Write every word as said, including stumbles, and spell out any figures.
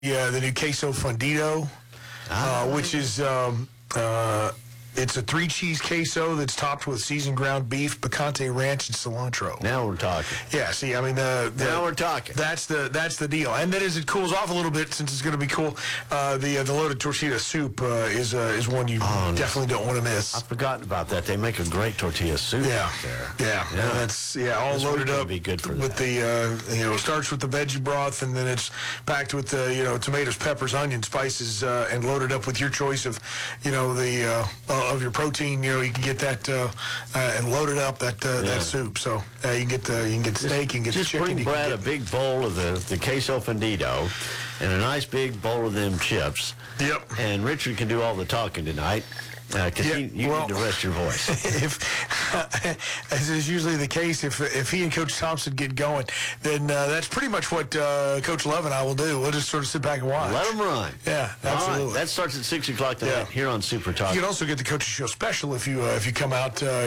Yeah, the new queso fundido, Ah. uh, which is um, uh, it's a three cheese queso that's topped with seasoned ground beef, picante ranch, and cilantro. Now we're talking. Yeah, see, I mean, the, the Now we're talking. That's the that's the deal. And then as it cools off a little bit, since it's going to be cool, uh, the uh, the loaded tortilla soup uh, is uh, is one you Oh, definitely don't want to miss. I've forgotten about that. They make a great tortilla soup Yeah, out there. yeah, Yeah. And that's yeah, all This loaded weekend up would be good for with that. the uh, you know, it starts with the veggie broth, and then it's packed with the you know tomatoes, peppers, onions, spices, uh, and loaded up with your choice of you know the uh, uh, of your protein. You know, you can get that uh, uh, and loaded up that uh, Yeah. that soup. So uh, you can get the you can get steak, you can get Just chicken. bring you can Brad a get, big bowl of the, the queso fundido and a nice big bowl of them chips. Yep. And Richard can do all the talking tonight because Yeah, you well- need to rest your voice. if, as is usually the case, if if he and Coach Thompson get going, then uh, that's pretty much what uh, Coach Love and I will do. We'll just sort of sit back and watch. Let them run. Yeah, All right, absolutely. that starts at six o'clock tonight Yeah. here on Super Talk. You can also get the Coaches Show special if you uh, if you come out. Uh,